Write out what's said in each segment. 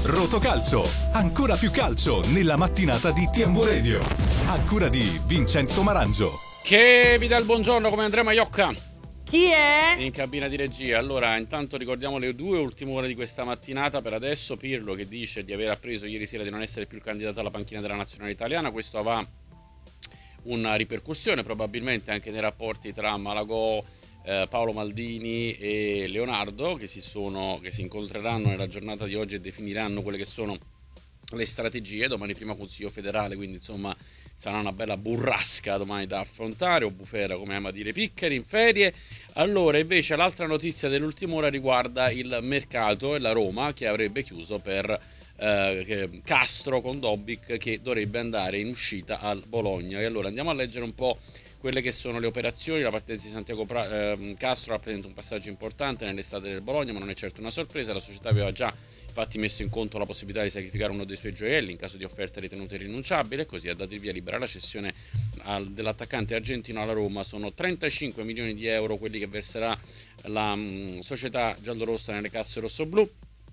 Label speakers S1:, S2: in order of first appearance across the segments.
S1: Rotocalcio, ancora più calcio nella mattinata di TMW Radio. A cura di Vincenzo Marangio.
S2: Che vi dà il buongiorno come Andrea Maiocca.
S3: Chi è?
S2: In cabina di regia. Allora, intanto ricordiamo le 2 ultime ore di questa mattinata. Per adesso Pirlo che dice di aver appreso ieri sera di non essere più il candidato alla panchina della nazionale italiana. Questo avrà una ripercussione probabilmente anche nei rapporti tra Malagò, Paolo Maldini e Leonardo che si incontreranno nella giornata di oggi e definiranno quelle che sono le strategie. Domani prima Consiglio federale, quindi insomma sarà una bella burrasca domani da affrontare, o bufera come ama dire Piccari, in ferie. Allora invece l'altra notizia dell'ultima ora riguarda il mercato e la Roma che avrebbe chiuso per Castro con Dobbik che dovrebbe andare in uscita al Bologna. E allora andiamo a leggere un po' quelle che sono le operazioni. La partenza di Santiago Castro rappresenta un passaggio importante nell'estate del Bologna, ma non è certo una sorpresa. La società aveva già infatti messo in conto la possibilità di sacrificare uno dei suoi gioielli in caso di offerta ritenuta irrinunciabile, così ha dato il via libera alla cessione dell'attaccante argentino alla Roma. Sono 35 milioni di euro quelli che verserà la società giallorossa nelle casse rossoblù.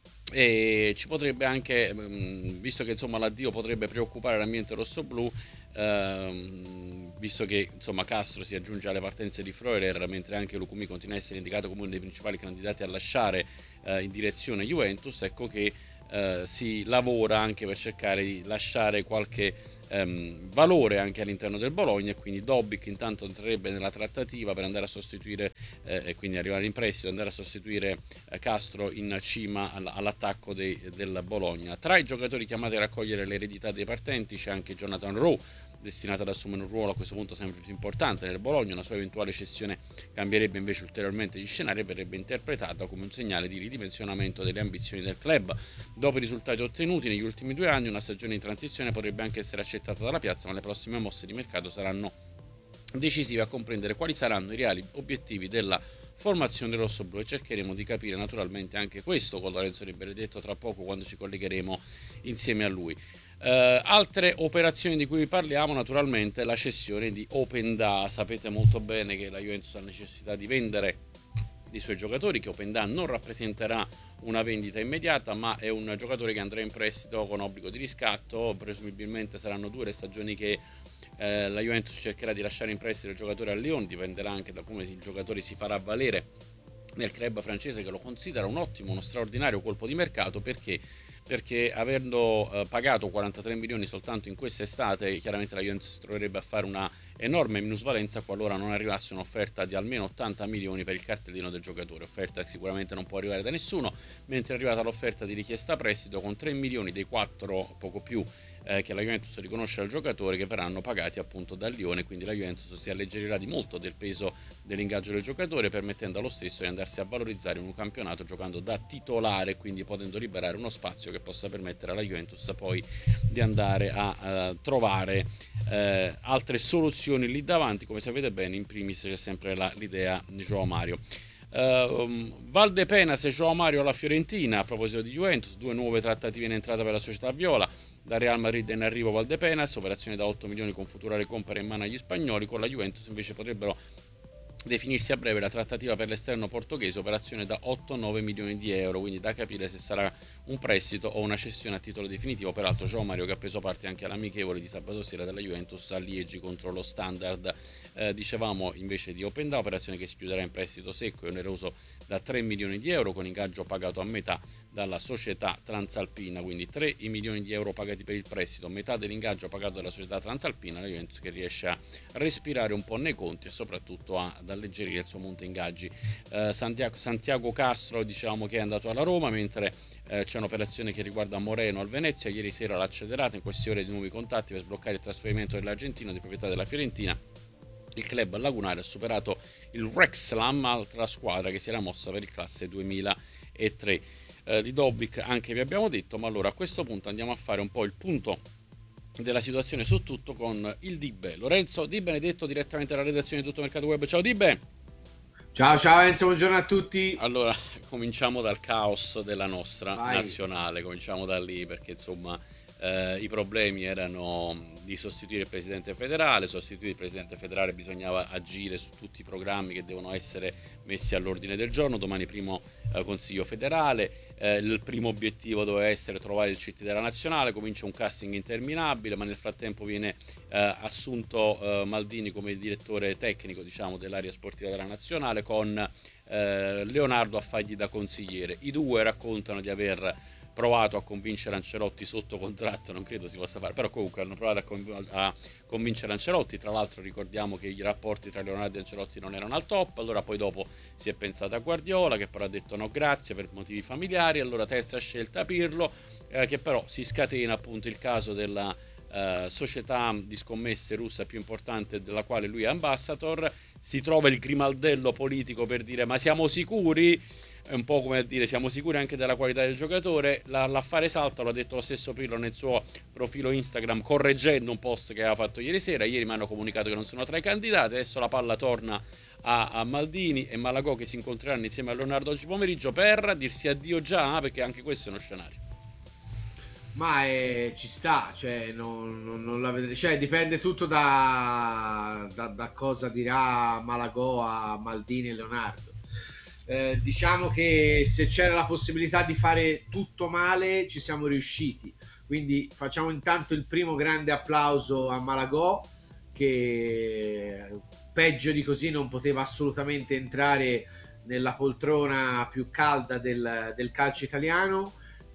S2: E ci potrebbe anche, visto che insomma l'addio potrebbe preoccupare l'ambiente rossoblù, visto che insomma Castro si aggiunge alle partenze di Freuler, mentre anche Lucumi continua a essere indicato come uno dei principali candidati a lasciare in direzione Juventus, ecco che si lavora anche per cercare di lasciare qualche valore anche all'interno del Bologna, e quindi Dobbik intanto entrerebbe nella trattativa per andare a sostituire e quindi arrivare in prestito, andare a sostituire Castro in cima all'attacco del Bologna. Tra i giocatori chiamati a raccogliere l'eredità dei partenti c'è anche Jonathan Rowe, destinato ad assumere un ruolo a questo punto sempre più importante nel Bologna. Una sua eventuale cessione cambierebbe invece ulteriormente gli scenari e verrebbe interpretata come un segnale di ridimensionamento delle ambizioni del club. Dopo i risultati ottenuti negli ultimi 2 anni, una stagione in transizione potrebbe anche essere accettata dalla piazza, ma le prossime mosse di mercato saranno decisive a comprendere quali saranno i reali obiettivi della formazione rossoblù, e cercheremo di capire naturalmente anche questo con Lorenzo Di Benedetto tra poco, quando ci collegheremo insieme a lui. Altre operazioni di cui parliamo, naturalmente la cessione di Openda. Sapete molto bene che la Juventus ha necessità di vendere i suoi giocatori, che Openda non rappresenterà una vendita immediata, ma è un giocatore che andrà in prestito con obbligo di riscatto. Presumibilmente saranno 2 le stagioni che la Juventus cercherà di lasciare in prestito il giocatore al Lyon. Dipenderà anche da come il giocatore si farà valere nel club francese, che lo considera un ottimo, uno straordinario colpo di mercato, perché avendo pagato 43 milioni soltanto in quest'estate, chiaramente la Juventus si troverebbe a fare una enorme minusvalenza qualora non arrivasse un'offerta di almeno 80 milioni per il cartellino del giocatore, offerta che sicuramente non può arrivare da nessuno, mentre è arrivata l'offerta di richiesta prestito con 3 milioni dei 4, poco più, che la Juventus riconosce al giocatore, che verranno pagati appunto dal Lione. Quindi la Juventus si alleggerirà di molto del peso dell'ingaggio del giocatore, permettendo allo stesso di andarsi a valorizzare in un campionato giocando da titolare, quindi potendo liberare uno spazio che possa permettere alla Juventus poi di andare a trovare altre soluzioni lì davanti. Come sapete bene, in primis c'è sempre l'idea di Joao Mario. Valdepenas e Joao Mario alla Fiorentina. A proposito di Juventus, 2 nuove trattative in entrata per la società viola. Da Real Madrid è in arrivo Valdepenas, operazione da 8 milioni con futura recompra in mano agli spagnoli. Con la Juventus invece potrebbero definirsi a breve la trattativa per l'esterno portoghese, operazione da 8-9 milioni di euro, quindi da capire se sarà un prestito o una cessione a titolo definitivo. Peraltro Joao Mario, che ha preso parte anche all'amichevole di sabato sera della Juventus a Liegi contro lo Standard. Dicevamo invece di Openda, operazione che si chiuderà in prestito secco e oneroso da 3 milioni di euro, con ingaggio pagato a metà dalla società transalpina, quindi 3 milioni di euro pagati per il prestito, metà dell'ingaggio pagato dalla società transalpina. La Juventus che riesce a respirare un po' nei conti e soprattutto ad alleggerire il suo monte ingaggi. Santiago Castro, diciamo che è andato alla Roma, mentre c'è un'operazione che riguarda Moreno al Venezia. Ieri sera l'ha accelerata in queste ore di nuovi contatti per sbloccare il trasferimento dell'argentino di proprietà della Fiorentina. Il club lagunare ha superato il Wrexham, altra squadra che si era mossa per il classe 2003. Di Dobbik anche vi abbiamo detto, ma allora a questo punto andiamo a fare un po' il punto della situazione su tutto con il Dibe. Lorenzo Di Benedetto, direttamente dalla redazione di Tutto Mercato Web. Ciao Dibe!
S4: Ciao Enzo, buongiorno a tutti.
S2: Allora, cominciamo dal caos della nostra nazionale, cominciamo da lì, perché insomma I problemi erano di sostituire il presidente federale. Sostituire il presidente federale bisognava agire su tutti i programmi che devono essere messi all'ordine del giorno. Domani primo consiglio federale, il primo obiettivo doveva essere trovare il CT della nazionale. Comincia un casting interminabile, ma nel frattempo viene assunto Maldini come direttore tecnico, diciamo, dell'area sportiva della nazionale, con Leonardo a fargli da consigliere. I due raccontano di aver provato a convincere Ancelotti sotto contratto, non credo si possa fare, però comunque hanno provato a convincere Ancelotti. Tra l'altro ricordiamo che i rapporti tra Leonardo e Ancelotti non erano al top. Allora poi dopo si è pensato a Guardiola, che però ha detto no grazie per motivi familiari. Allora terza scelta Pirlo, che però si scatena appunto il caso della società di scommesse russa più importante della quale lui è ambassador. Si trova il grimaldello politico per dire ma siamo sicuri? È un po' come a dire siamo sicuri anche della qualità del giocatore. L'affare salta, l'ha detto lo stesso Pirlo nel suo profilo Instagram, correggendo un post che aveva fatto ieri sera. Ieri mi hanno comunicato che non sono tra i candidati, adesso la palla torna a Maldini e Malagò, che si incontreranno insieme a Leonardo oggi pomeriggio per dirsi addio già, perché anche questo è uno scenario.
S4: Ma ci sta, cioè non la vedrei, cioè dipende tutto da cosa dirà Malagò a Maldini e Leonardo. Diciamo che se c'era la possibilità di fare tutto male ci siamo riusciti, quindi facciamo intanto il primo grande applauso a Malagò, che peggio di così non poteva assolutamente entrare nella poltrona più calda del calcio italiano.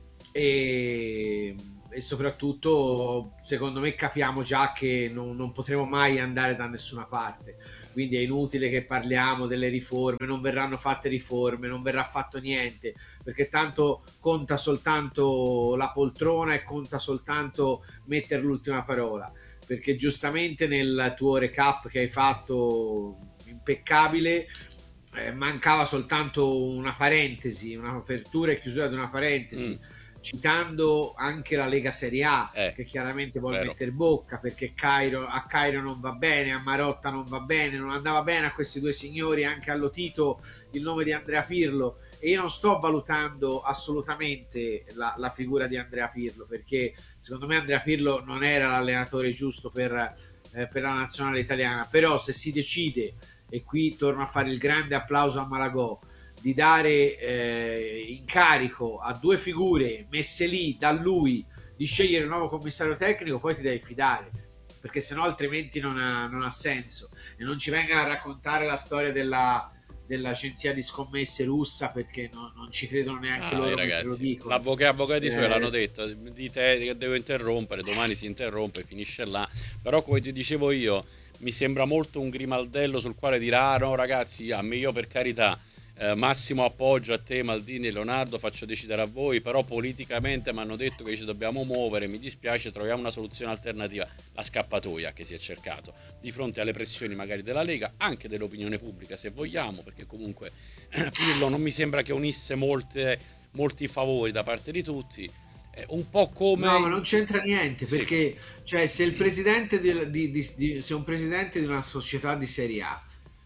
S4: E soprattutto secondo me capiamo già che non potremo mai andare da nessuna parte, quindi è inutile che parliamo delle riforme. Non verranno fatte riforme, non verrà fatto niente, perché tanto conta soltanto la poltrona e conta soltanto mettere l'ultima parola, perché giustamente nel tuo recap che hai fatto impeccabile mancava soltanto una parentesi, un'apertura e chiusura di una parentesi, citando anche la Lega Serie A, che chiaramente vuole mettere bocca, perché a Cairo non va bene, a Marotta non va bene, non andava bene a questi due signori, anche a Lotito il nome di Andrea Pirlo. E io non sto valutando assolutamente la figura di Andrea Pirlo, perché secondo me Andrea Pirlo non era l'allenatore giusto per la nazionale italiana. Però se si decide, e qui torno a fare il grande applauso a Malagò, di dare incarico a due figure messe lì da lui di scegliere il nuovo commissario tecnico, poi ti devi fidare, perché sennò altrimenti non ha senso. E non ci venga a raccontare la storia dell'agenzia di scommesse russa, perché non ci credono neanche loro,
S2: ragazzi,
S4: che te lo dicono.
S2: Avvocati suoi l'hanno detto, dite che devo interrompere, domani si interrompe, finisce là. Però come ti dicevo io, mi sembra molto un grimaldello sul quale dirà no ragazzi, a me, io per carità, massimo appoggio a te Maldini e Leonardo, faccio decidere a voi, però politicamente mi hanno detto che ci dobbiamo muovere, mi dispiace, troviamo una soluzione alternativa. La scappatoia che si è cercato di fronte alle pressioni magari della Lega, anche dell'opinione pubblica se vogliamo, perché comunque Pirlo non mi sembra che unisse molti favori da parte di tutti. Un po' come...
S4: No, ma non c'entra niente, sì. Perché cioè, se il presidente se un presidente di una società di Serie A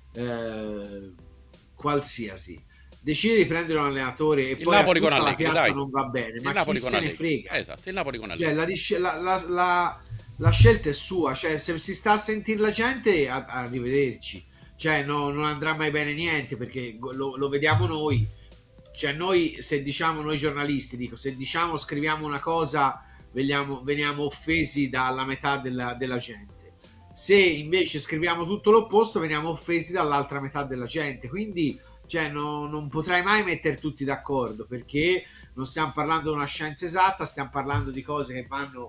S4: qualsiasi decide di prendere un allenatore e
S2: il
S4: poi
S2: Napoli
S4: a tutta
S2: con
S4: la
S2: Allegri,
S4: piazza
S2: dai.
S4: non va bene,
S2: Il
S4: ma
S2: Napoli
S4: chi
S2: con
S4: se ne
S2: Allegri.
S4: frega?
S2: Esatto, il Napoli con Allegri.
S4: Cioè, la scelta è sua, cioè se si sta a sentire la gente, arrivederci, cioè non andrà mai bene niente, perché lo vediamo noi. Cioè noi, se diciamo, noi giornalisti, dico, se diciamo, scriviamo una cosa, veniamo offesi dalla metà della gente. Se invece scriviamo tutto l'opposto, veniamo offesi dall'altra metà della gente. Quindi cioè, non potrai mai mettere tutti d'accordo, perché non stiamo parlando di una scienza esatta, stiamo parlando di cose che vanno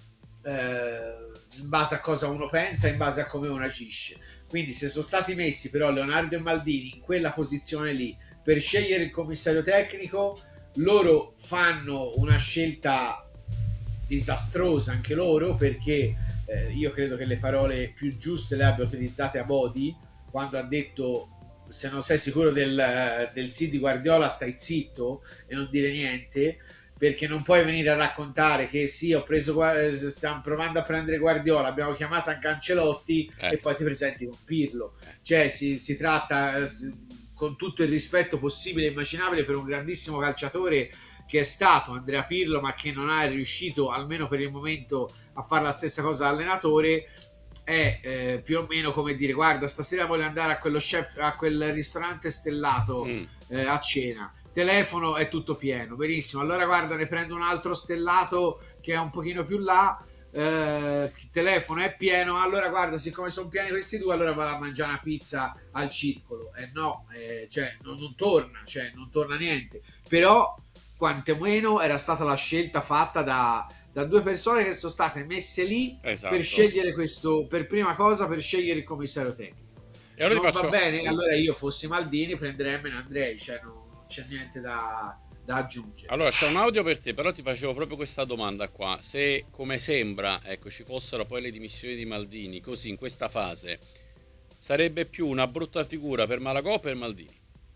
S4: in base a cosa uno pensa, in base a come uno agisce. Quindi se sono stati messi però Leonardo e Maldini in quella posizione lì per scegliere il commissario tecnico, loro fanno una scelta disastrosa anche loro, perché io credo che le parole più giuste le abbia utilizzate a Bodi quando ha detto: se non sei sicuro del sì di Guardiola, stai zitto e non dire niente, perché non puoi venire a raccontare che sì, stiamo provando a prendere Guardiola, abbiamo chiamato anche Ancelotti e poi ti presenti con Pirlo. Cioè si tratta, con tutto il rispetto possibile e immaginabile per un grandissimo calciatore che è stato Andrea Pirlo, ma che non è riuscito almeno per il momento a fare la stessa cosa da allenatore, è più o meno come dire: guarda, stasera voglio andare a quello chef, a quel ristorante stellato a cena, telefono, è tutto pieno, benissimo, allora guarda, ne prendo un altro stellato che è un pochino più là, telefono è pieno, allora guarda, siccome sono pieni questi due, allora vado a mangiare una pizza al circolo. No, cioè non torna, cioè non torna niente. Però quantomeno era stata la scelta fatta da due persone che sono state messe lì per scegliere questo, per prima cosa, per scegliere il commissario tecnico. E allora non va bene, allora io fossi Maldini prenderei e me ne andrei, cioè non c'è niente da aggiungere.
S2: Allora c'è un audio per te, però ti facevo proprio questa domanda qua: se, come sembra, ecco, ci fossero poi le dimissioni di Maldini così in questa fase, sarebbe più una brutta figura per Malagò o per Maldini?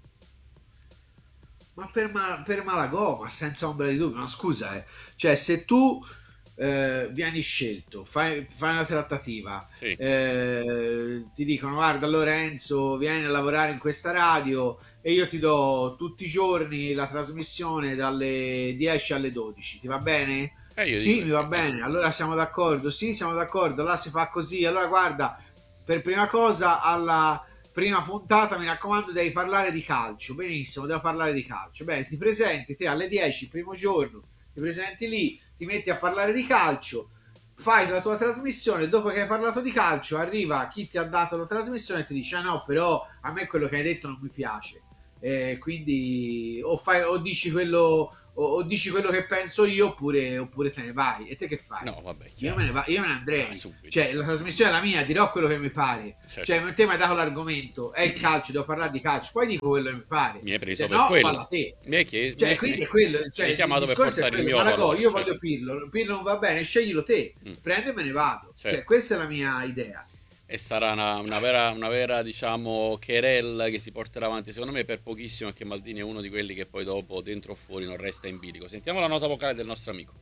S4: Ma per Malagò, ma senza ombra di dubbio. Ma scusa, cioè se tu vieni scelto, fai una trattativa,
S2: sì,
S4: ti dicono: guarda Lorenzo, vieni a lavorare in questa radio e io ti do tutti i giorni la trasmissione dalle 10 alle 12, ti va bene? Sì, mi va bene, allora siamo d'accordo. Sì, siamo d'accordo, allora si fa così. Allora guarda, per prima cosa, alla prima puntata, mi raccomando, devi parlare di calcio. Benissimo, devo parlare di calcio. Bene, ti presenti te alle 10 il primo giorno, ti presenti lì, ti metti a parlare di calcio, fai la tua trasmissione. Dopo che hai parlato di calcio, arriva chi ti ha dato la trasmissione e ti dice: ah no, però a me quello che hai detto non mi piace, quindi o dici quello, o dici quello che penso io, oppure te ne vai. E te che fai?
S2: No, vabbè,
S4: io me ne andrei, cioè la trasmissione è la mia, dirò quello che mi pare, certo. Cioè te mi hai dato l'argomento, è il calcio, devo parlare di calcio, poi dico quello che mi pare.
S2: Mi hai preso
S4: se
S2: per
S4: no,
S2: quello.
S4: falla te.
S2: Mi hai chiesto,
S4: cioè quindi è quello, cioè,
S2: mi chiamato per portare il mio valore,
S4: io voglio Pirlo non va bene, sceglilo te, prende e me ne vado, certo. Cioè questa è la mia idea.
S2: E sarà una vera diciamo querella che si porterà avanti secondo me per pochissimo, perché Maldini è uno di quelli che poi dopo dentro o fuori non resta in bilico. Sentiamo la nota vocale del nostro amico.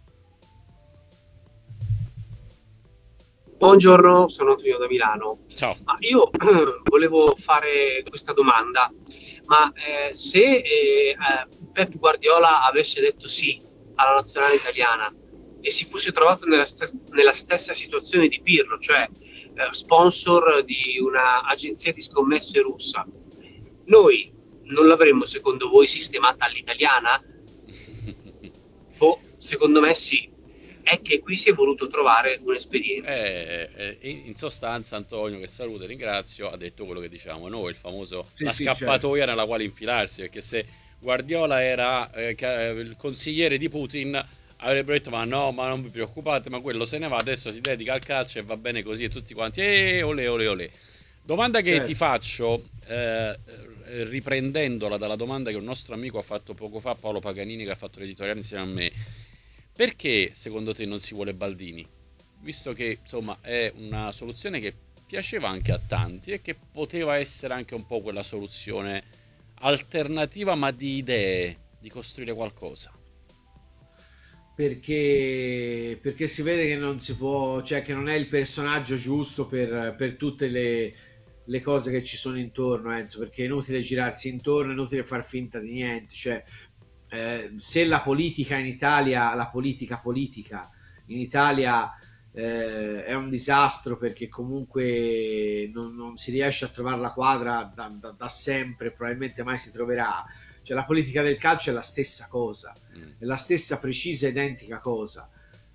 S3: Buongiorno, sono Antonio da Milano.
S2: Ciao.
S3: Io volevo fare questa domanda, ma se Pep Guardiola avesse detto sì alla nazionale italiana e si fosse trovato nella stessa situazione di Pirlo, cioè sponsor di un'agenzia di scommesse russa, noi non l'avremmo secondo voi sistemata all'italiana? Secondo me sì. È che qui si è voluto trovare un espediente.
S2: In sostanza Antonio, che saluto e ringrazio, ha detto quello che diciamo noi, il famoso la scappatoia, certo, nella quale infilarsi, perché se Guardiola era il consigliere di Putin avrebbero detto: ma no, ma non vi preoccupate, ma quello se ne va, adesso si dedica al calcio e va bene così, e tutti quanti olè olè olè. Domanda che ti faccio, riprendendola dalla domanda che un nostro amico ha fatto poco fa, Paolo Paganini, che ha fatto l'editoriale insieme a me: perché secondo te non si vuole Baldini? Visto che insomma è una soluzione che piaceva anche a tanti e che poteva essere anche un po' quella soluzione alternativa, ma di idee, di costruire qualcosa.
S4: Perché si vede che non si può, cioè che non è il personaggio giusto per tutte le cose che ci sono intorno, Enzo, perché è inutile girarsi intorno, è inutile far finta di niente, cioè se la politica in Italia, la politica in Italia è un disastro, perché comunque non si riesce a trovare la quadra da sempre, probabilmente mai si troverà. Cioè la politica del calcio è la stessa cosa, è la stessa precisa identica cosa.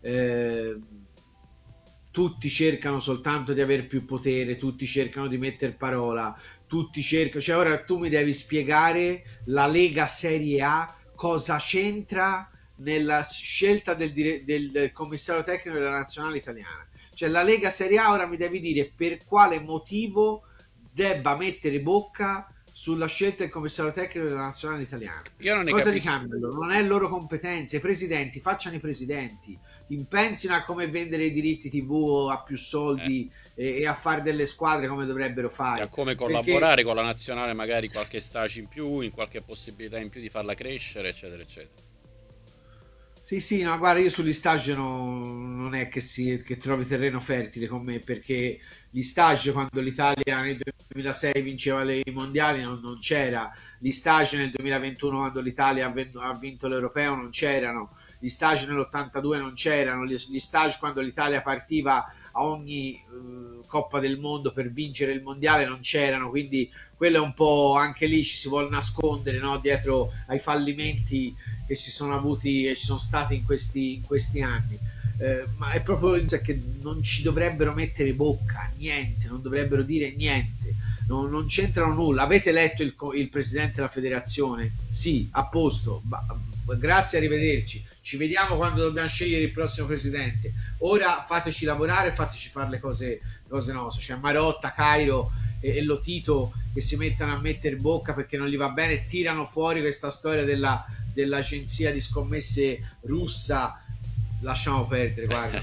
S4: Tutti cercano soltanto di avere più potere, tutti cercano di mettere parola, tutti cercano, cioè ora tu mi devi spiegare la Lega Serie A cosa c'entra nella scelta del commissario tecnico della nazionale italiana. Cioè la Lega Serie A ora mi devi dire per quale motivo debba mettere bocca sulla scelta del commissario tecnico della nazionale italiana. Cosa li cambiano? Non è loro competenza. I presidenti facciano i presidenti, impensino a come vendere i diritti TV a più soldi e a fare delle squadre come dovrebbero fare,
S2: e a come collaborare con la nazionale, magari qualche stage in più, in qualche possibilità in più di farla crescere, eccetera eccetera.
S4: Sì, no, guarda, io sugli stage non è che trovi terreno fertile con me, perché Gli stage quando l'Italia nel 2006 vinceva i mondiali non c'era, gli stage nel 2021 quando l'Italia ha vinto l'Europeo non c'erano, gli stage nell'82 non c'erano, gli stage quando l'Italia partiva a ogni Coppa del Mondo per vincere il mondiale non c'erano, quindi quello è un po', anche lì ci si vuole nascondere, no? Dietro ai fallimenti che ci sono avuti e ci sono stati in questi anni. Ma è proprio che non ci dovrebbero mettere bocca, niente, non dovrebbero dire niente, non c'entrano nulla. Avete letto il presidente della federazione? Sì, a posto, grazie, arrivederci, ci vediamo quando dobbiamo scegliere il prossimo presidente. Ora fateci lavorare, fateci fare le cose nostre. C'è Marotta, Cairo e Lotito che si mettono a mettere bocca perché non gli va bene, tirano fuori questa storia dell'agenzia di scommesse russa. Lasciamo perdere, guarda.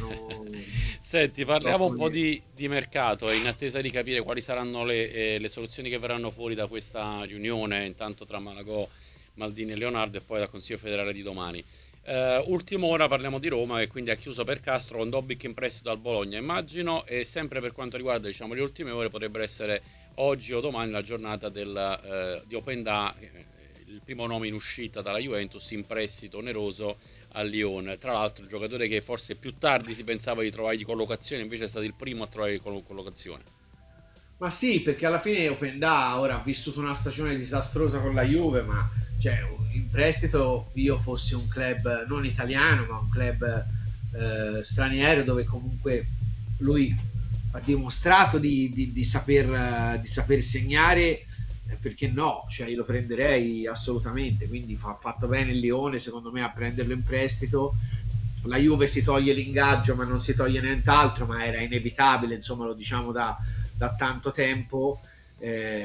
S2: Senti, parliamo un po' di mercato, in attesa di capire quali saranno le soluzioni che verranno fuori da questa riunione, intanto tra Malagò, Maldini e Leonardo, e poi dal Consiglio federale di domani. Ultima ora parliamo di Roma, che quindi ha chiuso per Castro con Dobbik in prestito al Bologna, immagino, e sempre per quanto riguarda, diciamo, le ultime ore, potrebbero essere oggi o domani la giornata di Openda, il primo nome in uscita dalla Juventus in prestito oneroso al Lione. Tra l'altro il giocatore che forse più tardi si pensava di trovare di collocazione, invece è stato il primo a trovare collocazione.
S4: Ma sì, perché alla fine Openda ora ha vissuto una stagione disastrosa con la Juve, ma cioè, in prestito, io fossi un club non italiano ma un club straniero, dove comunque lui ha dimostrato di saper segnare, perché no, cioè io lo prenderei assolutamente, quindi ha fatto bene il Lione secondo me a prenderlo in prestito. La Juve si toglie l'ingaggio ma non si toglie nient'altro, ma era inevitabile, insomma, lo diciamo da tanto tempo.